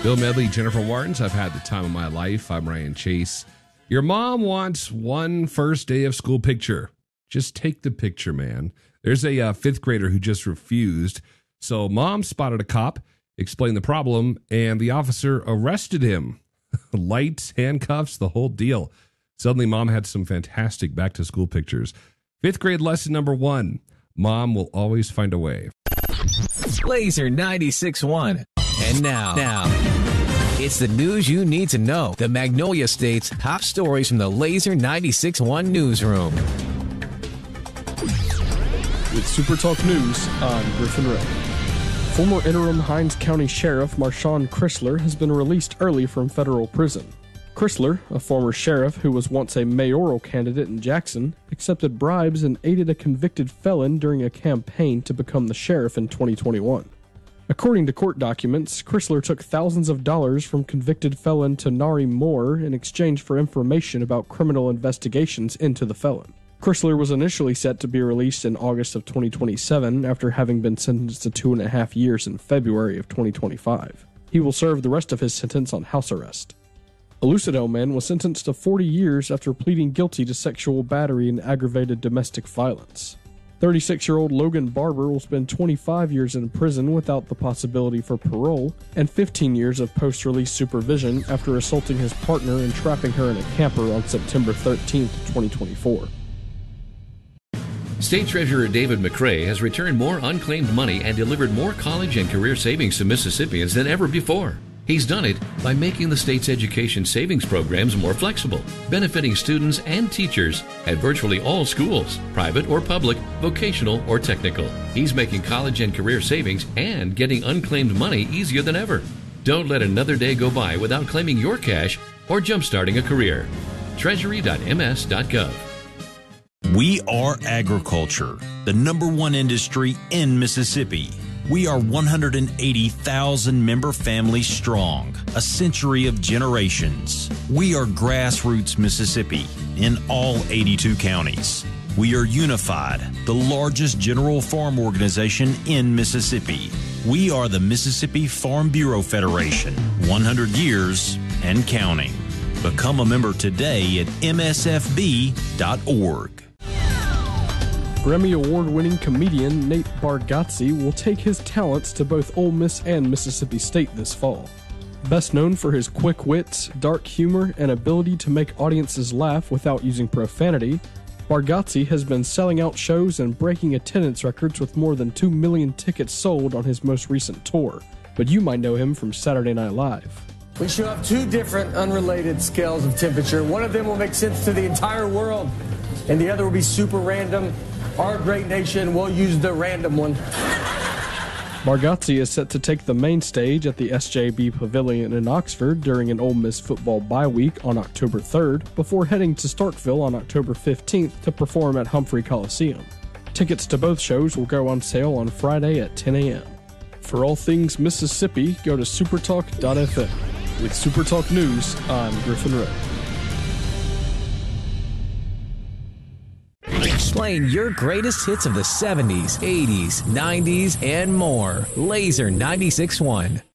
Bill Medley, Jennifer Warrens, I've had the time of my life. I'm Ryan Chase. Your mom wants one first day of school picture. Just take the picture, man. There's a fifth grader who just refused. So mom spotted a cop, explained the problem, and the officer arrested him. Lights, handcuffs, the whole deal. Suddenly, mom had some fantastic back-to-school pictures. Fifth grade lesson number 1. Mom will always find a way. Laser 96.1. And now, it's the news you need to know. The Magnolia State's top stories from the Laser 96.1 newsroom. With Super Talk News, I'm Griffin Ray. Former interim Hinds County Sheriff Marshawn Chrysler has been released early from federal prison. Chrysler, a former sheriff who was once a mayoral candidate in Jackson, accepted bribes and aided a convicted felon during a campaign to become the sheriff in 2021. According to court documents, Chrysler took thousands of dollars from convicted felon Tanari Moore in exchange for information about criminal investigations into the felon. Chrysler was initially set to be released in August of 2027 after having been sentenced to 2.5 years in February of 2025. He will serve the rest of his sentence on house arrest. A Lucedale man was sentenced to 40 years after pleading guilty to sexual battery and aggravated domestic violence. 36-year-old Logan Barber will spend 25 years in prison without the possibility for parole and 15 years of post-release supervision after assaulting his partner and trapping her in a camper on September 13, 2024. State Treasurer David McRae has returned more unclaimed money and delivered more college and career savings to Mississippians than ever before. He's done it by making the state's education savings programs more flexible, benefiting students and teachers at virtually all schools, private or public, vocational or technical. He's making college and career savings and getting unclaimed money easier than ever. Don't let another day go by without claiming your cash or jumpstarting a career. Treasury.ms.gov. We are agriculture, the #1 industry in Mississippi. We are 180,000 member families strong, a century of generations. We are grassroots Mississippi in all 82 counties. We are unified, the largest general farm organization in Mississippi. We are the Mississippi Farm Bureau Federation, 100 years and counting. Become a member today at msfb.org. Grammy Award-winning comedian Nate Bargatze will take his talents to both Ole Miss and Mississippi State this fall. Best known for his quick wits, dark humor, and ability to make audiences laugh without using profanity, Bargatze has been selling out shows and breaking attendance records with more than 2 million tickets sold on his most recent tour. But you might know him from Saturday Night Live. We show up 2 different unrelated scales of temperature. One of them will make sense to the entire world, and the other will be super random. Our great nation will use the random one. Bargatze is set to take the main stage at the SJB Pavilion in Oxford during an Ole Miss football bye week on October 3rd, before heading to Starkville on October 15th to perform at Humphrey Coliseum. Tickets to both shows will go on sale on Friday at 10 a.m. For all things Mississippi, go to supertalk.fm. With Supertalk News, I'm Griffin Ray. Playing your greatest hits of the 70s, 80s, 90s, and more. Laser 96.1.